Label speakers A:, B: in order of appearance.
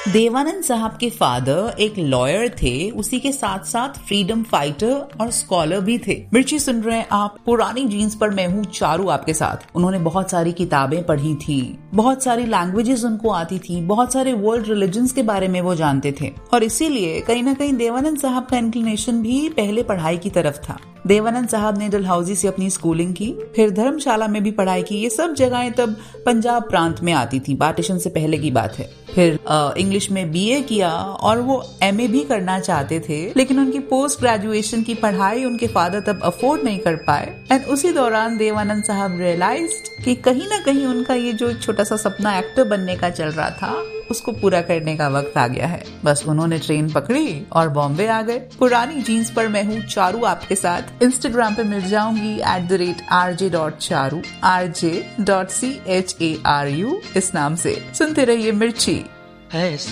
A: देवानंद साहब के फादर एक लॉयर थे, उसी के साथ साथ फ्रीडम फाइटर और स्कॉलर भी थे। मिर्ची सुन रहे हैं आप पुरानी जीन्स पर, मैं हूँ चारू आपके साथ। उन्होंने बहुत सारी किताबें पढ़ी थी, बहुत सारी लैंग्वेजेस उनको आती थी, बहुत सारे वर्ल्ड रिलीजन्स के बारे में वो जानते थे और इसीलिए कहीं ना कहीं देवानंद साहब का इंक्लिनेशन भी पहले पढ़ाई की तरफ था। देवानंद साहब ने डलहौजी से अपनी स्कूलिंग की, फिर धर्मशाला में भी पढ़ाई की। ये सब जगहें तब पंजाब प्रांत में आती थी, पार्टीशन से पहले की बात है। फिर इंग्लिश में बीए किया और वो एमए भी करना चाहते थे, लेकिन उनकी पोस्ट ग्रेजुएशन की पढ़ाई उनके फादर तब अफोर्ड नहीं कर पाए। एंड उसी दौरान देवानंद साहब रियलाइज्ड कि कहीं ना कहीं उनका ये जो छोटा सा सपना एक्टर बनने का चल रहा था, उसको पूरा करने का वक्त आ गया है। बस उन्होंने ट्रेन पकड़ी और बॉम्बे आ गए। पुरानी जीन्स पर मैं हूँ चारू आपके साथ। इंस्टाग्राम पे मिल जाऊंगी @rj.charu rj.charu इस नाम से। सुनते रहिए मिर्ची।